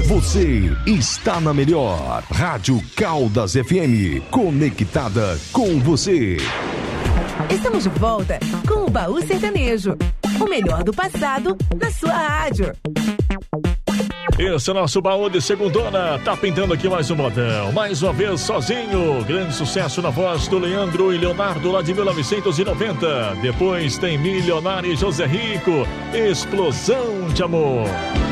Você está na melhor Rádio Caldas FM, conectada com você. Estamos de volta com o Baú Sertanejo, o melhor do passado na sua rádio. Esse é o nosso baú de segundona. Tá pintando aqui mais um modão. Mais uma vez sozinho. Grande sucesso na voz do Leandro e Leonardo lá de 1990. Depois tem Milionário e José Rico. Explosão de Amor.